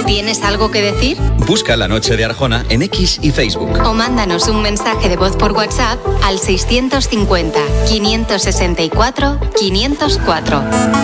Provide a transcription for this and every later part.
¿Tienes algo que decir? Busca La Noche de Arjona en X y Facebook. O mándanos un mensaje de voz por WhatsApp al 650 564 504.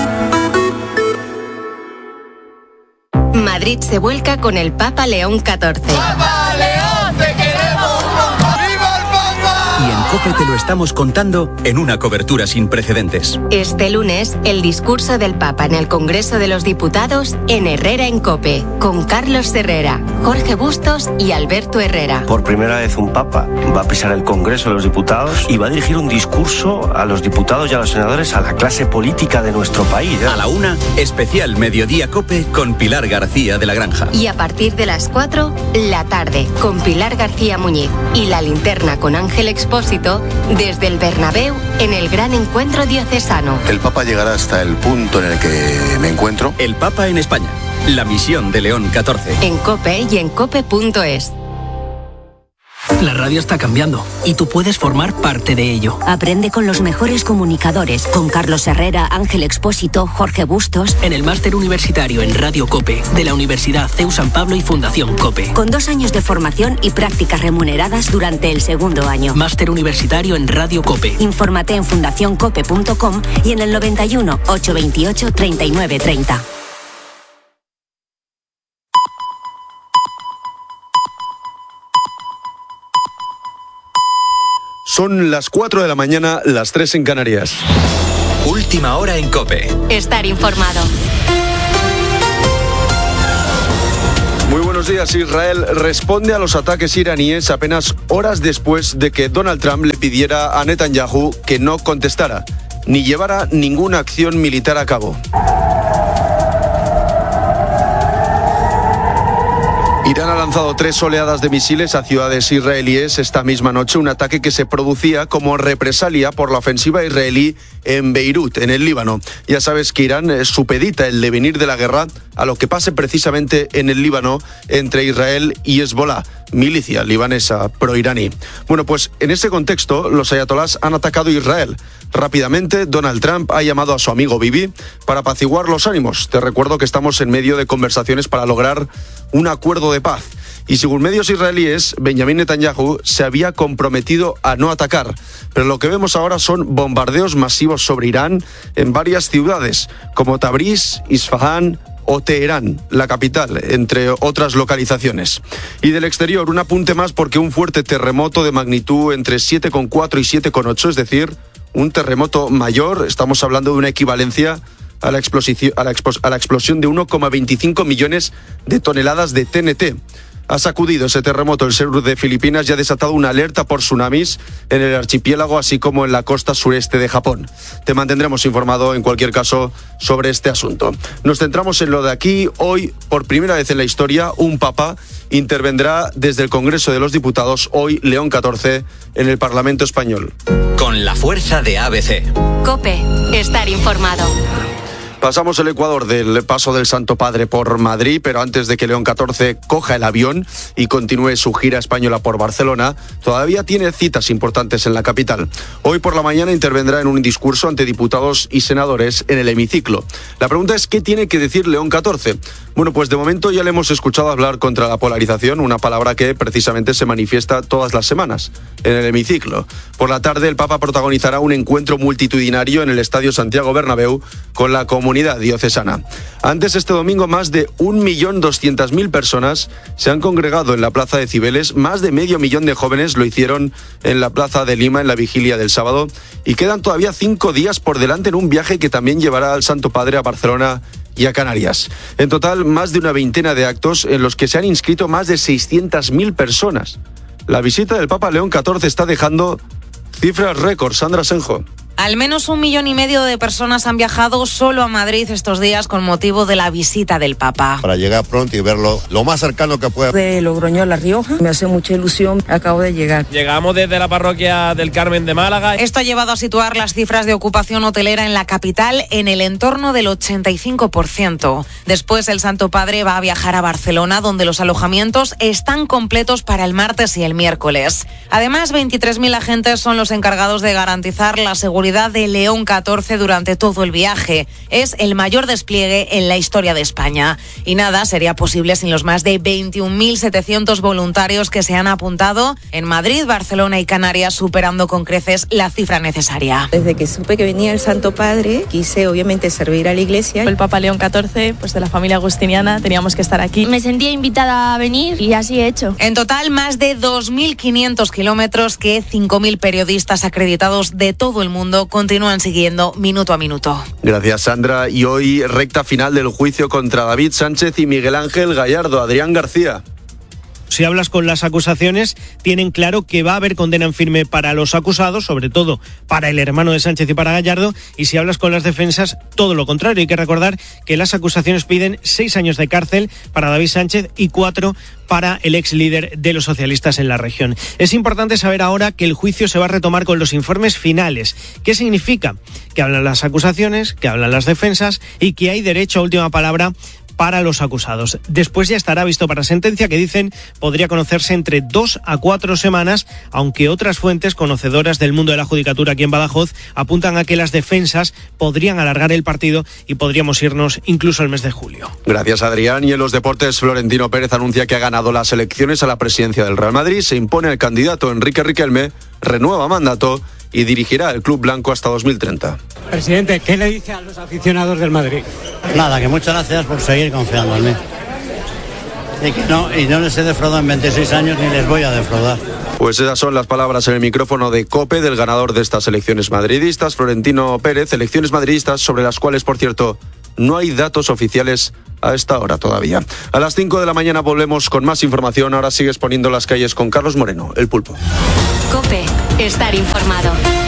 Madrid se vuelca con el Papa León XIV. ¡Papa León, te queremos! ¡Viva el Papa! Y en COPE te lo estamos contando en una cobertura sin precedentes. Este lunes, el discurso del Papa en el Congreso de los Diputados en Herrera en COPE, con Carlos Herrera, Jorge Bustos y Alberto Herrera. Por primera vez un Papa va a pisar el Congreso de los Diputados y va a dirigir un discurso a los diputados y a los senadores, a la clase política de nuestro país. A la 1, especial Mediodía COPE con Pilar García de la Granja. Y a partir de las 4, La Tarde, con Pilar García Muñiz y La Linterna con Ángel Expósito, desde el Bernabéu en el gran encuentro diocesano. El Papa llegará hasta el punto en el que me encuentro. El Papa en España. La misión de León XIV. En COPE y en cope.es. La radio está cambiando y tú puedes formar parte de ello. Aprende con los mejores comunicadores, con Carlos Herrera, Ángel Expósito, Jorge Bustos. En el máster universitario en Radio COPE de la Universidad CEU San Pablo y Fundación COPE. Con 2 años de formación y prácticas remuneradas durante el segundo año. Máster universitario en Radio COPE. Infórmate en fundacioncope.com y en el 91 828 3930. Son las 4 de la mañana, las 3 en Canarias. Última hora en COPE. Estar informado. Muy buenos días. Israel responde a los ataques iraníes apenas horas después de que Donald Trump le pidiera a Netanyahu que no contestara ni llevara ninguna acción militar a cabo. Irán ha lanzado 3 oleadas de misiles a ciudades israelíes esta misma noche, un ataque que se producía como represalia por la ofensiva israelí en Beirut, en el Líbano. Ya sabes que Irán supedita el devenir de la guerra a lo que pase precisamente en el Líbano entre Israel y Hezbollah, milicia libanesa proiraní. Bueno, pues en ese contexto los ayatolás han atacado Israel. Rápidamente, Donald Trump ha llamado a su amigo Bibi para apaciguar los ánimos. Te recuerdo que estamos en medio de conversaciones para lograr un acuerdo de paz. Y según medios israelíes, Benjamin Netanyahu se había comprometido a no atacar. Pero lo que vemos ahora son bombardeos masivos sobre Irán en varias ciudades, como Tabriz, Isfahán o Teherán, la capital, entre otras localizaciones. Y del exterior, un apunte más porque un fuerte terremoto de magnitud entre 7,4 y 7,8, es decir, un terremoto mayor, estamos hablando de una equivalencia a la explosión de 1,25 millones de toneladas de TNT. Ha sacudido ese terremoto el sur de Filipinas y ha desatado una alerta por tsunamis en el archipiélago, así como en la costa sureste de Japón. Te mantendremos informado, en cualquier caso, sobre este asunto. Nos centramos en lo de aquí. Hoy, por primera vez en la historia, un papa intervendrá desde el Congreso de los Diputados, hoy León XIV, en el Parlamento español. Con la fuerza de ABC. COPE. Estar informado. Pasamos el Ecuador del paso del Santo Padre por Madrid, pero antes de que León XIV coja el avión y continúe su gira española por Barcelona, todavía tiene citas importantes en la capital. Hoy por la mañana intervendrá en un discurso ante diputados y senadores en el hemiciclo. La pregunta es, ¿qué tiene que decir León XIV? Bueno, pues de momento ya le hemos escuchado hablar contra la polarización, una palabra que precisamente se manifiesta todas las semanas en el hemiciclo. Por la tarde, el Papa protagonizará un encuentro multitudinario en el Estadio Santiago Bernabéu con la comunidad diocesana. Antes, este domingo, más de 1.200.000 personas se han congregado en la Plaza de Cibeles. Más de 500.000 de jóvenes lo hicieron en la Plaza de Lima en la vigilia del sábado. Y quedan todavía 5 días por delante en un viaje que también llevará al Santo Padre a Barcelona y a Canarias. En total, más de una veintena de actos en los que se han inscrito más de 600.000 personas. La visita del Papa León XIV está dejando cifras récord. Sandra Senjo. Al menos 1,5 millones de personas han viajado solo a Madrid estos días con motivo de la visita del Papa. Para llegar pronto y verlo lo más cercano que pueda. De Logroño a La Rioja, me hace mucha ilusión, acabo de llegar. Llegamos desde la parroquia del Carmen de Málaga. Esto ha llevado a situar las cifras de ocupación hotelera en la capital en el entorno del 85%. Después el Santo Padre va a viajar a Barcelona, donde los alojamientos están completos para el martes y el miércoles. Además, 23.000 agentes son los encargados de garantizar la seguridad seguridad de León 14 durante todo el viaje. Es el mayor despliegue en la historia de España. Y nada sería posible sin los más de 21.700 voluntarios que se han apuntado en Madrid, Barcelona y Canarias, superando con creces la cifra necesaria. Desde que supe que venía el Santo Padre, quise obviamente servir a la Iglesia. El Papa León XIV, pues de la familia agustiniana, teníamos que estar aquí. Me sentía invitada a venir y así he hecho. En total, más de 2.500 kilómetros que 5.000 periodistas acreditados de todo el mundo continúan siguiendo minuto a minuto. Gracias, Sandra. Y hoy recta final del juicio contra David Sánchez y Miguel Ángel Gallardo. Adrián García. Si hablas con las acusaciones, tienen claro que va a haber condena en firme para los acusados, sobre todo para el hermano de Sánchez y para Gallardo, y si hablas con las defensas, todo lo contrario. Hay que recordar que las acusaciones piden 6 años de cárcel para David Sánchez y 4 para el ex líder de los socialistas en la región. Es importante saber ahora que el juicio se va a retomar con los informes finales. ¿Qué significa? Que hablan las acusaciones, que hablan las defensas y que hay derecho a última palabra para los acusados. Después ya estará visto para sentencia, que dicen podría conocerse entre 2 a 4 semanas, aunque otras fuentes conocedoras del mundo de la judicatura aquí en Badajoz apuntan a que las defensas podrían alargar el partido y podríamos irnos incluso al mes de julio. Gracias, Adrián. Y en los deportes, Florentino Pérez anuncia que ha ganado las elecciones a la presidencia del Real Madrid. Se impone el candidato Enrique Riquelme, renueva mandato y dirigirá el club blanco hasta 2030. Presidente, ¿qué le dice a los aficionados del Madrid? Nada, que muchas gracias por seguir confiando en mí. Y no les he defraudado en 26 años ni les voy a defraudar. Pues esas son las palabras en el micrófono de COPE del ganador de estas elecciones madridistas, Florentino Pérez. Elecciones madridistas sobre las cuales, por cierto, no hay datos oficiales a esta hora todavía. A las 5 de la mañana volvemos con más información. Ahora sigues poniendo las calles con Carlos Moreno, el Pulpo. COPE, estar informado.